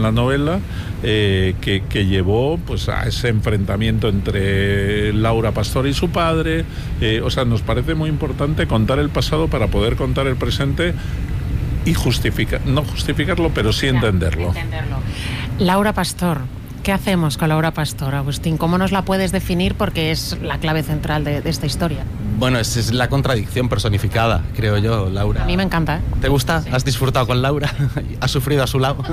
la novela, que llevó pues a ese enfrentamiento entre Laura Pastor y su padre. O sea, nos parece muy importante contar el pasado para poder contar el presente y no justificarlo, pero sí entenderlo. Laura Pastor. ¿Qué hacemos con Laura Pastor, Agustín? ¿Cómo nos la puedes definir? Porque es la clave central de esta historia. Bueno, es la contradicción personificada, creo yo, Laura. A mí me encanta, ¿eh? ¿Te gusta? Sí. ¿Has disfrutado con Laura? ¿Has sufrido a su lado?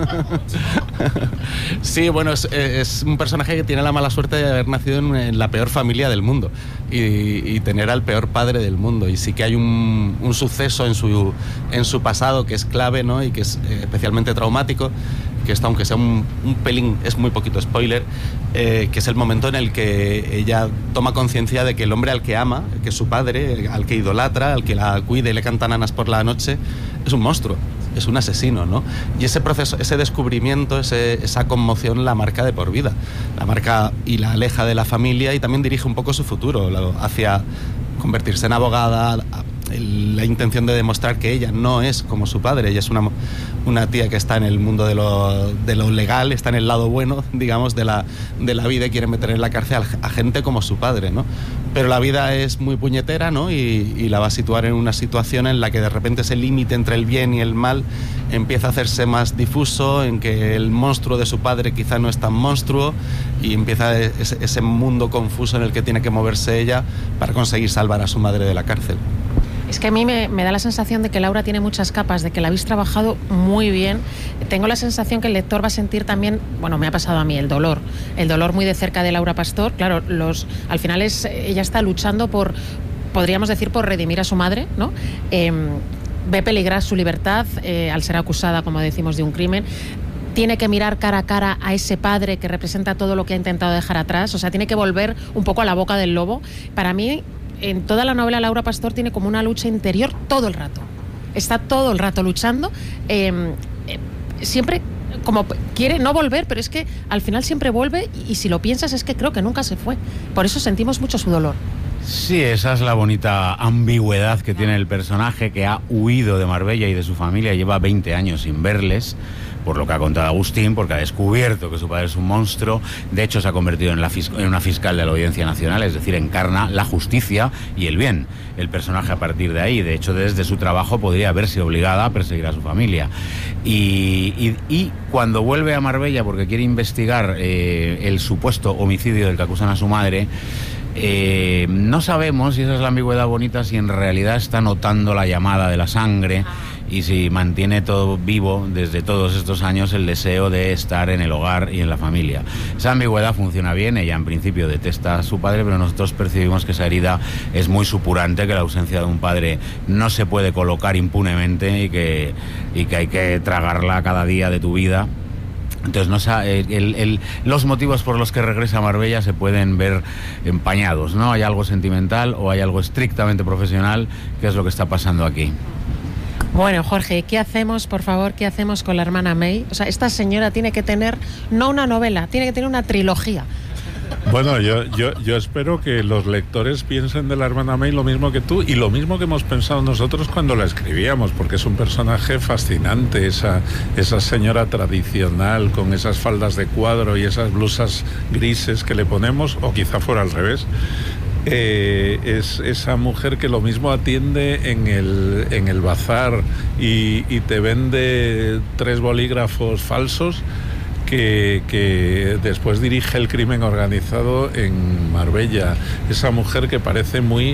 Sí, bueno, es un personaje que tiene la mala suerte de haber nacido en la peor familia del mundo y tener al peor padre del mundo. Y sí que hay un suceso en su pasado que es clave, ¿no? Y que es especialmente traumático, que esto, aunque sea un pelín, es muy poquito spoiler, que es el momento en el que ella toma conciencia de que el hombre al que ama, que es su padre, al que idolatra, al que la cuida y le canta nanas por la noche, es un monstruo, es un asesino, ¿no? Y ese proceso, ese descubrimiento, esa conmoción la marca de por vida, la marca y la aleja de la familia y también dirige un poco su futuro hacia convertirse en abogada, la intención de demostrar que ella no es como su padre. Ella es una tía que está en el mundo de lo legal, está en el lado bueno, digamos, de la vida y quiere meter en la cárcel a gente como su padre, ¿no? Pero la vida es muy puñetera, ¿no? Y la va a situar en una situación en la que de repente ese límite entre el bien y el mal empieza a hacerse más difuso, en que el monstruo de su padre quizá no es tan monstruo y empieza ese mundo confuso en el que tiene que moverse ella para conseguir salvar a su madre de la cárcel. Es que a mí me da la sensación de que Laura tiene muchas capas, de que la habéis trabajado muy bien. Tengo la sensación que el lector va a sentir también, bueno, me ha pasado a mí, el dolor muy de cerca de Laura Pastor. Claro, al final ella está luchando podríamos decir, por redimir a su madre, ¿no? Ve peligrar su libertad al ser acusada, como decimos, de un crimen. Tiene que mirar cara a cara a ese padre que representa todo lo que ha intentado dejar atrás. O sea, tiene que volver un poco a la boca del lobo. Para mí, en toda la novela, Laura Pastor tiene como una lucha interior todo el rato. Está todo el rato luchando. Siempre como quiere no volver, pero es que al final siempre vuelve y si lo piensas es que creo que nunca se fue. Por eso sentimos mucho su dolor. Sí, esa es la bonita ambigüedad que tiene el personaje, que ha huido de Marbella y de su familia, lleva 20 años sin verles, por lo que ha contado Agustín, porque ha descubierto que su padre es un monstruo. De hecho, se ha convertido en una fiscal de la Audiencia Nacional, es decir, encarna la justicia y el bien. El personaje a partir de ahí, de hecho, desde su trabajo podría verse obligada a perseguir a su familia. Y cuando vuelve a Marbella porque quiere investigar el supuesto homicidio del que acusan a su madre, no sabemos, y esa es la ambigüedad bonita, si en realidad está notando la llamada de la sangre y si mantiene todo vivo desde todos estos años el deseo de estar en el hogar y en la familia. Esa ambigüedad funciona bien. Ella en principio detesta a su padre, pero nosotros percibimos que esa herida es muy supurante, que la ausencia de un padre no se puede colocar impunemente y que hay que tragarla cada día de tu vida. Entonces los motivos por los que regresa a Marbella se pueden ver empañados, ¿no? Hay algo sentimental o hay algo estrictamente profesional, que es lo que está pasando aquí. Bueno, Jorge, ¿qué hacemos, por favor, qué hacemos con la hermana May? O sea, esta señora tiene que tener, no una novela, tiene que tener una trilogía. Bueno, yo espero que los lectores piensen de la hermana May lo mismo que tú y lo mismo que hemos pensado nosotros cuando la escribíamos, porque es un personaje fascinante, esa señora tradicional con esas faldas de cuadro y esas blusas grises que le ponemos, o quizá fuera al revés. Es esa mujer que lo mismo atiende en el bazar y te vende 3 bolígrafos falsos que después dirige el crimen organizado en Marbella. Esa mujer que parece muy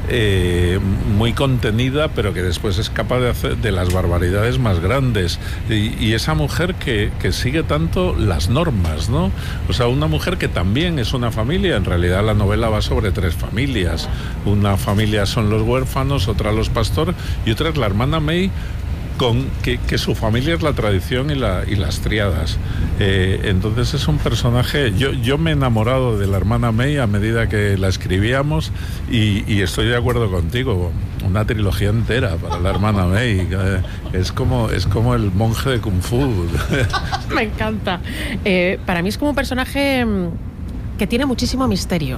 contenida, pero que después es capaz de hacer de las barbaridades más grandes. Y esa mujer que sigue tanto las normas, ¿no? O sea, una mujer que también es una familia. En realidad la novela va sobre 3 familias. Una familia son los huérfanos, otra los Pastor y otra es la hermana May, que su familia es la tradición y las tríadas. Entonces es un personaje. Yo me he enamorado de la hermana May a medida que la escribíamos y estoy de acuerdo contigo. Una trilogía entera para la hermana May. Es como el monje de Kung Fu. Me encanta. Para mí es como un personaje que tiene muchísimo misterio.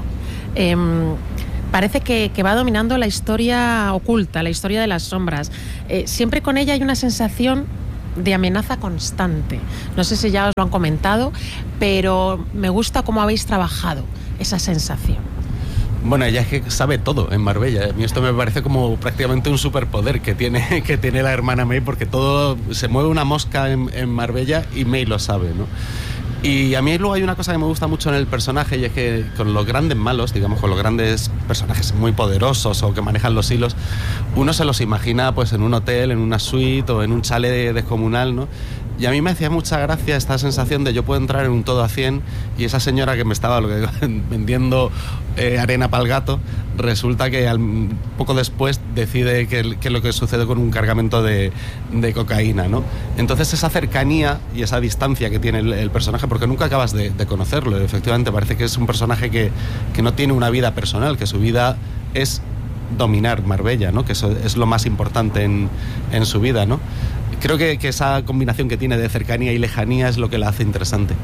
Parece que va dominando la historia oculta, la historia de las sombras. Siempre con ella hay una sensación de amenaza constante. No sé si ya os lo han comentado, pero me gusta cómo habéis trabajado esa sensación. Bueno, ella es que sabe todo en Marbella. A mí esto me parece como prácticamente un superpoder que tiene la hermana May, porque todo se mueve una mosca en Marbella y May lo sabe, ¿no? Y a mí luego hay una cosa que me gusta mucho en el personaje, y es que con los grandes malos, digamos, con los grandes personajes muy poderosos o que manejan los hilos, uno se los imagina pues en un hotel, en una suite o en un chalet descomunal, ¿no? Y a mí me hacía mucha gracia esta sensación de yo puedo entrar en un todo a 100 y esa señora que me estaba vendiendo arena para el gato, resulta que poco después decide que es lo que sucede con un cargamento de cocaína, ¿no? Entonces esa cercanía y esa distancia que tiene el personaje, porque nunca acabas de conocerlo, efectivamente parece que es un personaje que no tiene una vida personal, que su vida es dominar Marbella, ¿no? Que eso es lo más importante en su vida, ¿no? Creo que esa combinación que tiene de cercanía y lejanía es lo que la hace interesante.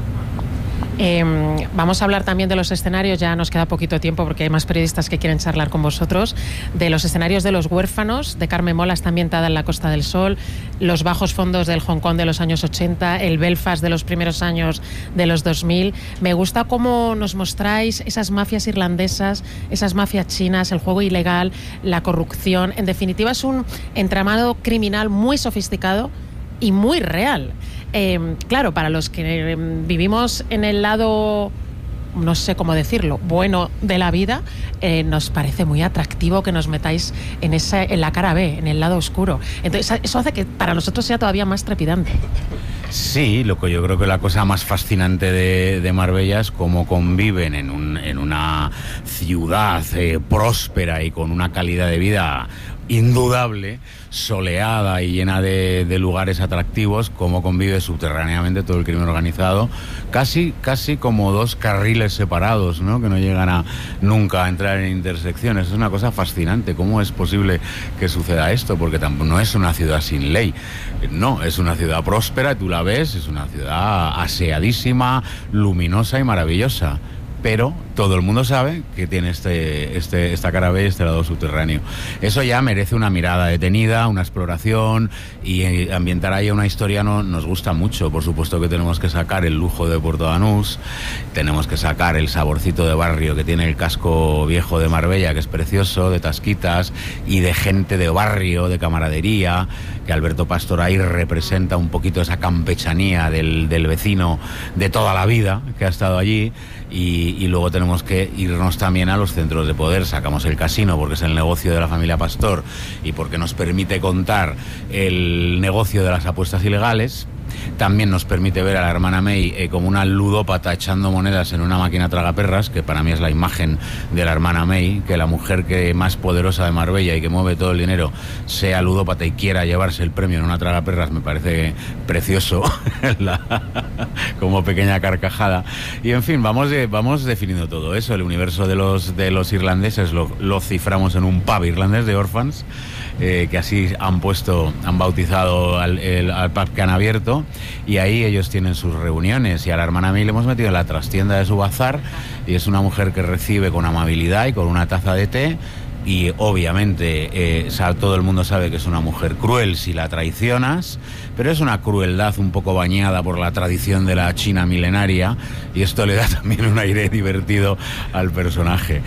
Vamos a hablar también de los escenarios, ya nos queda poquito tiempo porque hay más periodistas que quieren charlar con vosotros, de los escenarios de Los Huérfanos, de Carmen Mola, está ambientada en la Costa del Sol, los bajos fondos del Hong Kong de los años 80, el Belfast de los primeros años de los 2000. Me gusta cómo nos mostráis esas mafias irlandesas, esas mafias chinas, el juego ilegal, la corrupción. En definitiva, es un entramado criminal muy sofisticado y muy real. Claro, para los que vivimos en el lado, no sé cómo decirlo, bueno de la vida, nos parece muy atractivo que nos metáis en la cara B, en el lado oscuro. Entonces eso hace que para nosotros sea todavía más trepidante. Sí, lo que yo creo que la cosa más fascinante de Marbella es cómo conviven en una ciudad próspera y con una calidad de vida indudable, soleada y llena de lugares atractivos, cómo convive subterráneamente todo el crimen organizado, casi como dos carriles separados, ¿no? Que no llegan nunca a entrar en intersecciones. Es una cosa fascinante. ¿Cómo es posible que suceda esto? Porque no es una ciudad sin ley. No, es una ciudad próspera, tú la ves, es una ciudad aseadísima, luminosa y maravillosa. Pero todo el mundo sabe que tiene esta cara B, este lado subterráneo. Eso ya merece una mirada detenida, una exploración, y ambientar ahí una historia nos gusta mucho. Por supuesto que tenemos que sacar el lujo de Puerto Banús, tenemos que sacar el saborcito de barrio que tiene el casco viejo de Marbella, que es precioso, de tasquitas y de gente de barrio, de camaradería, que Alberto Pastor ahí representa un poquito esa campechanía del vecino de toda la vida que ha estado allí. Y luego tenemos que irnos también a los centros de poder. Sacamos el casino porque es el negocio de la familia Pastor y porque nos permite contar el negocio de las apuestas ilegales. También nos permite ver a la hermana May como una ludópata echando monedas en una máquina tragaperras, que para mí es la imagen de la hermana May, que la mujer que más poderosa de Marbella y que mueve todo el dinero sea ludópata y quiera llevarse el premio en una tragaperras, me parece precioso como pequeña carcajada. Y en fin, vamos definiendo todo eso. El universo de los irlandeses lo ciframos en un pub irlandés de Orphans, que así han bautizado al pub que han abierto, y ahí ellos tienen sus reuniones, y a la hermana May le hemos metido en la trastienda de su bazar, y es una mujer que recibe con amabilidad y con una taza de té, y obviamente todo el mundo sabe que es una mujer cruel si la traicionas, pero es una crueldad un poco bañada por la tradición de la China milenaria, y esto le da también un aire divertido al personaje.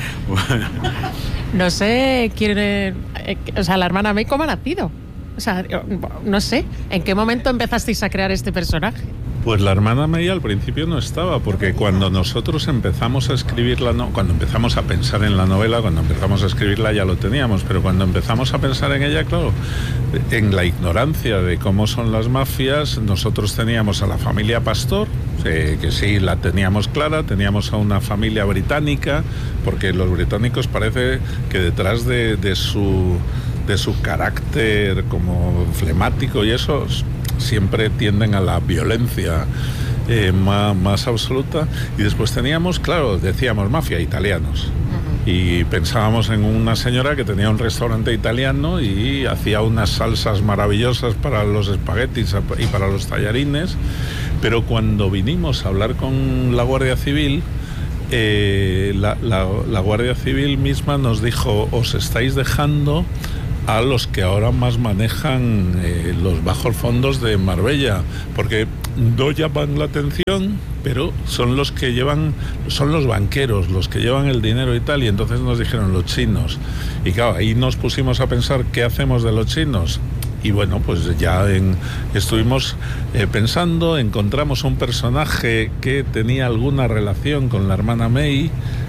No sé quién, la hermana May, ¿cómo ha nacido? O sea, no sé, ¿en qué momento empezasteis a crear este personaje? Pues la hermana May al principio no estaba, porque cuando nosotros empezamos a escribirla, cuando empezamos a pensar en la novela, cuando empezamos a escribirla ya lo teníamos, pero cuando empezamos a pensar en ella, claro, en la ignorancia de cómo son las mafias, nosotros teníamos a la familia Pastor, que sí la teníamos clara, teníamos a una familia británica, porque los británicos parece que detrás de su carácter como flemático y eso, siempre tienden a la violencia más absoluta. Y después teníamos, claro, decíamos mafia, italianos. Y pensábamos en una señora que tenía un restaurante italiano y hacía unas salsas maravillosas para los espaguetis y para los tallarines. Pero cuando vinimos a hablar con la Guardia Civil, la Guardia Civil misma nos dijo: os estáis dejando a los que ahora más manejan los bajos fondos de Marbella, porque no llaman la atención, pero son los que llevan, son los banqueros los que llevan el dinero y tal, y entonces nos dijeron los chinos. Y claro, ahí nos pusimos a pensar qué hacemos de los chinos. Y bueno, pues ya estuvimos pensando, encontramos un personaje que tenía alguna relación con la hermana May,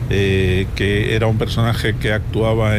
que era un personaje que actuaba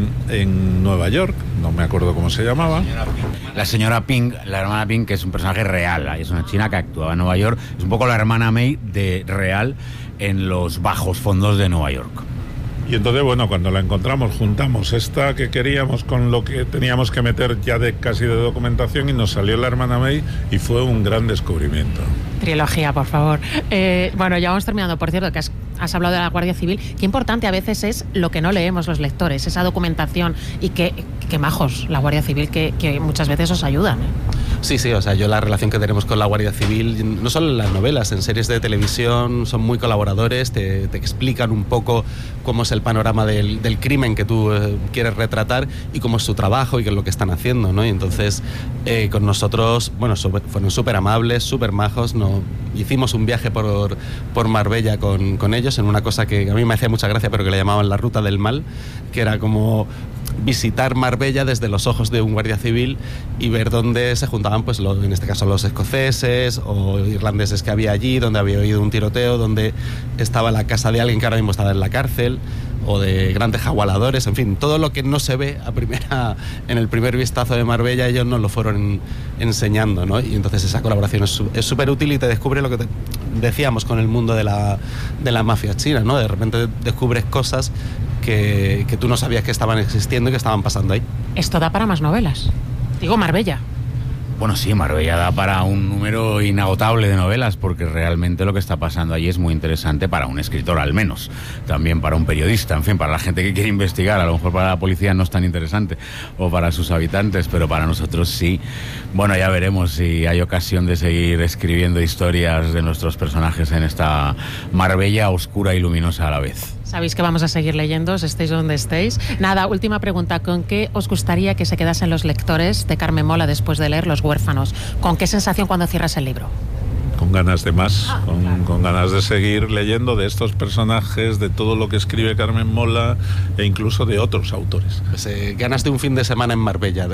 en Nueva York, no me acuerdo cómo se llamaba. La señora Ping, la hermana Ping, que es un personaje real, es una china que actuaba en Nueva York, es un poco la hermana May de real en los bajos fondos de Nueva York. Y entonces, bueno, cuando la encontramos, juntamos esta que queríamos con lo que teníamos que meter ya casi de documentación, y nos salió la hermana May, y fue un gran descubrimiento. Trilogía, por favor. Bueno, ya vamos terminando. Por cierto, que has hablado de la Guardia Civil. Qué importante a veces es lo que no leemos los lectores, esa documentación, y qué majos la Guardia Civil, que muchas veces os ayudan. Sí, o sea, yo la relación que tenemos con la Guardia Civil, no solo en las novelas, en series de televisión, son muy colaboradores, te explican un poco cómo es el panorama del crimen que tú quieres retratar y cómo es su trabajo y qué es lo que están haciendo, ¿no? Y entonces, con nosotros, bueno, fueron súper amables, súper majos, hicimos un viaje por Marbella con ellos, en una cosa que a mí me hacía mucha gracia, pero que le llamaban la Ruta del Mal, que era como visitar Marbella desde los ojos de un guardia civil y ver dónde se juntaban, pues en este caso los escoceses o irlandeses que había allí, donde había habido un tiroteo, donde estaba la casa de alguien que ahora mismo estaba en la cárcel, o de grandes jagualadores, en fin, todo lo que no se ve en el primer vistazo de Marbella, ellos nos lo fueron enseñando, ¿no? Y entonces esa colaboración es súper útil y te descubre lo que decíamos con el mundo de la mafia china, ¿no? De repente descubres cosas que tú no sabías que estaban existiendo y que estaban pasando ahí. Esto da para más novelas. Digo, Marbella. Bueno, sí, Marbella da para un número inagotable de novelas, porque realmente lo que está pasando allí es muy interesante para un escritor, al menos. También para un periodista, en fin, para la gente que quiere investigar. A lo mejor para la policía no es tan interesante, o para sus habitantes, pero para nosotros sí. Bueno, ya veremos si hay ocasión de seguir escribiendo historias de nuestros personajes en esta Marbella oscura y luminosa a la vez. Sabéis que vamos a seguir leyendo, estéis donde estéis. Nada, última pregunta. ¿Con qué os gustaría que se quedasen los lectores de Carmen Mola después de leer Los Huérfanos? ¿Con qué sensación cuando cierras el libro? Con ganas de más, con ganas de seguir leyendo de estos personajes, de todo lo que escribe Carmen Mola, e incluso de otros autores. Pues, ganas de un fin de semana en Marbella.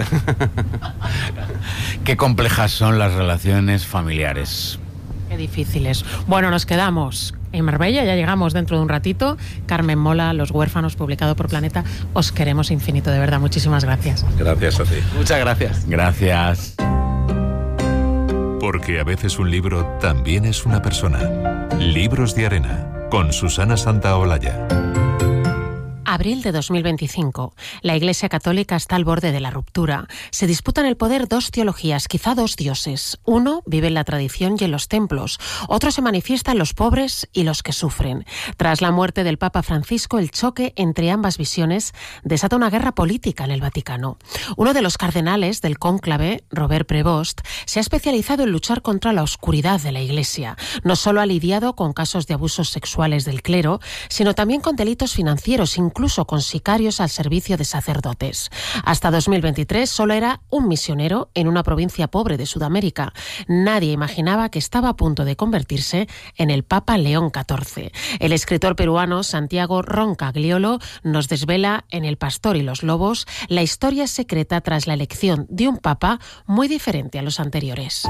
Qué complejas son las relaciones familiares. Qué difíciles. Bueno, nos quedamos en Marbella, ya llegamos dentro de un ratito. Carmen Mola, Los Huérfanos, publicado por Planeta. Os queremos infinito, de verdad. Muchísimas gracias. Gracias a ti. Muchas gracias. Gracias. Porque a veces un libro también es una persona. Libros de Arena, con Susana Santaolalla. Abril de 2025. La Iglesia Católica está al borde de la ruptura. Se disputan el poder dos teologías, quizá dos dioses. Uno vive en la tradición y en los templos. Otro se manifiesta en los pobres y los que sufren. Tras la muerte del Papa Francisco, el choque entre ambas visiones desata una guerra política en el Vaticano. Uno de los cardenales del cónclave, Robert Prevost, se ha especializado en luchar contra la oscuridad de la Iglesia. No solo ha lidiado con casos de abusos sexuales del clero, sino también con delitos financieros, incluso con sicarios al servicio de sacerdotes. Hasta 2023 solo era un misionero en una provincia pobre de Sudamérica. Nadie imaginaba que estaba a punto de convertirse en el Papa León XIV. El escritor peruano Santiago Roncagliolo nos desvela en El pastor y los lobos la historia secreta tras la elección de un papa muy diferente a los anteriores.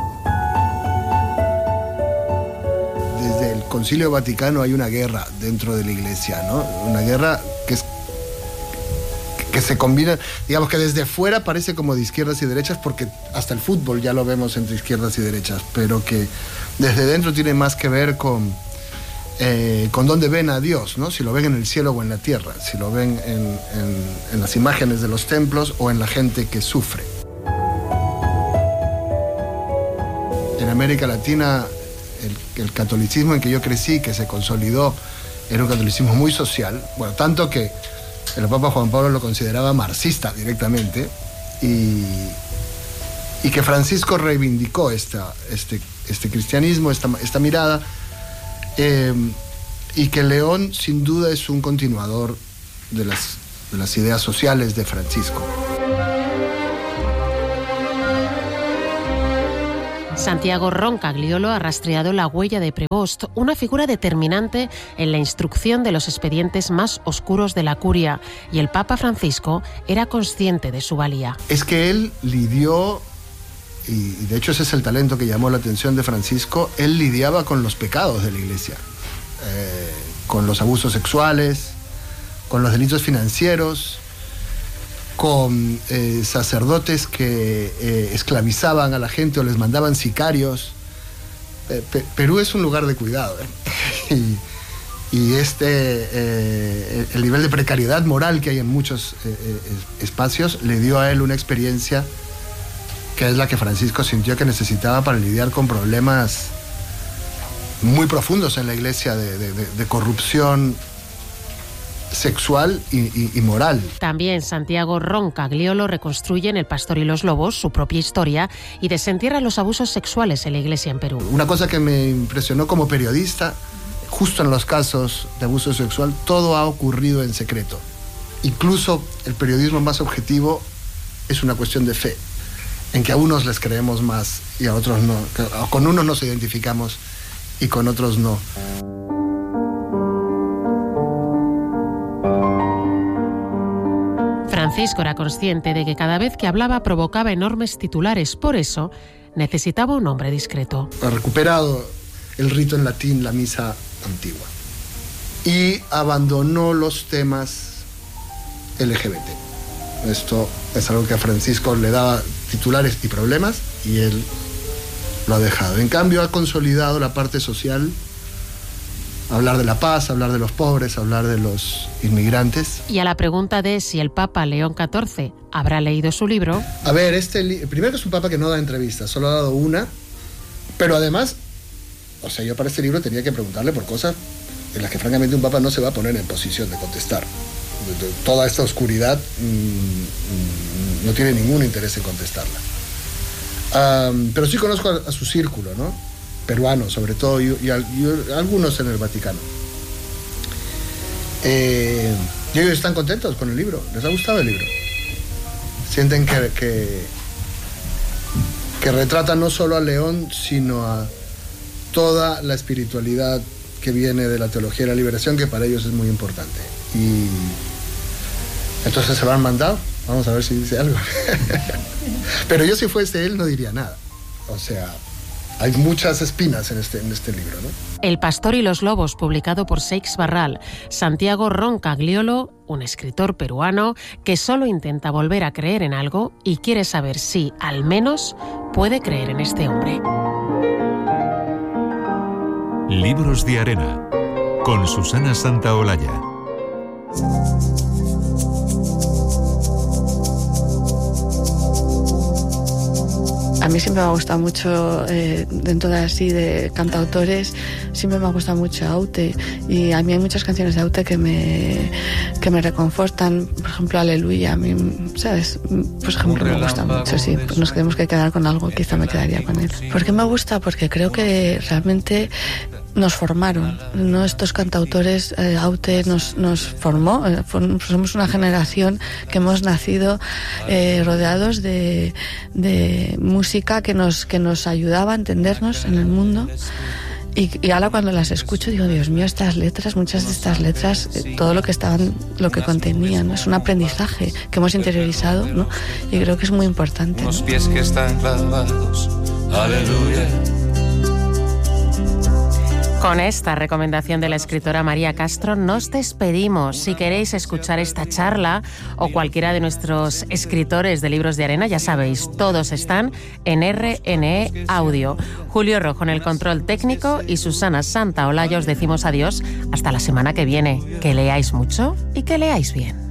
Desde el Concilio Vaticano hay una guerra dentro de la Iglesia, ¿no? Una guerra que se combina, digamos que desde fuera parece como de izquierdas y derechas, porque hasta el fútbol ya lo vemos entre izquierdas y derechas, pero que desde dentro tiene más que ver con dónde ven a Dios, ¿no? Si lo ven en el cielo o en la tierra, si lo ven en las imágenes de los templos o en la gente que sufre. En América Latina, el catolicismo en que yo crecí, que se consolidó, era un catolicismo muy social, bueno, tanto que el Papa Juan Pablo lo consideraba marxista directamente, y que Francisco reivindicó este cristianismo, esta mirada, y que León sin duda es un continuador de las ideas sociales de Francisco. Santiago Roncagliolo ha rastreado la huella de Prevost, una figura determinante en la instrucción de los expedientes más oscuros de la curia, y el Papa Francisco era consciente de su valía. Es que él lidió, y de hecho ese es el talento que llamó la atención de Francisco, él lidiaba con los pecados de la Iglesia, con los abusos sexuales, con los delitos financieros, con sacerdotes que esclavizaban a la gente o les mandaban sicarios. Perú es un lugar de cuidado, y el nivel de precariedad moral que hay en muchos espacios le dio a él una experiencia que es la que Francisco sintió que necesitaba para lidiar con problemas muy profundos en la Iglesia de corrupción sexual y moral. También Santiago Roncagliolo reconstruye en El Pastor y los Lobos su propia historia y desentierra los abusos sexuales en la Iglesia en Perú. Una cosa que me impresionó como periodista, justo en los casos de abuso sexual, todo ha ocurrido en secreto. Incluso el periodismo más objetivo es una cuestión de fe, en que a unos les creemos más y a otros no. Con unos nos identificamos y con otros no. Francisco era consciente de que cada vez que hablaba provocaba enormes titulares, por eso necesitaba un hombre discreto. Ha recuperado el rito en latín, la misa antigua, y abandonó los temas LGBT. Esto es algo que a Francisco le daba titulares y problemas, y él lo ha dejado. En cambio, ha consolidado la parte social, hablar de la paz, hablar de los pobres, hablar de los inmigrantes. Y a la pregunta de si el Papa León XIV habrá leído su libro... A ver, primero es un Papa que no da entrevistas, solo ha dado una, pero además, o sea, yo para este libro tenía que preguntarle por cosas en las que francamente un Papa no se va a poner en posición de contestar. Toda esta oscuridad no tiene ningún interés en contestarla. Pero sí conozco a su círculo, ¿no? Peruanos, sobre todo, y algunos en el Vaticano. Y ellos están contentos con el libro, les ha gustado el libro. Sienten que retrata no solo a León, sino a toda la espiritualidad que viene de la teología de la liberación, que para ellos es muy importante. Y entonces se lo han mandado, vamos a ver si dice algo. Pero yo, si fuese él, no diría nada. O sea, hay muchas espinas en este libro, ¿no? El Pastor y los Lobos, publicado por Seix Barral. Santiago Roncagliolo, un escritor peruano que solo intenta volver a creer en algo y quiere saber si, al menos, puede creer en este hombre. Libros de Arena, con Susana Santaolalla. A mí siempre me ha gustado mucho, dentro de así de cantautores, siempre me ha gustado mucho Aute, y a mí hay muchas canciones de Aute que me reconfortan. Por ejemplo, Aleluya, a mí, ¿sabes? Por ejemplo, me gusta mucho, sí. Pues nos tenemos que quedar con algo, quizá me quedaría con él. ¿Por qué me gusta? Porque creo que realmente nos formaron, ¿no? Estos cantautores, Aute nos formó, somos una generación que hemos nacido rodeados de música que nos ayudaba a entendernos en el mundo. Y ahora cuando las escucho digo, Dios mío, estas letras, muchas de estas letras, todo lo que contenían, ¿no? Es un aprendizaje que hemos interiorizado, ¿no? Y creo que es muy importante, ¿no? Los pies que están clavados, aleluya. Con esta recomendación de la escritora María Castro nos despedimos. Si queréis escuchar esta charla o cualquiera de nuestros escritores de Libros de Arena, ya sabéis, todos están en RNE Audio. Julio Rojo en el control técnico y Susana Santaolalla os decimos adiós hasta la semana que viene. Que leáis mucho y que leáis bien.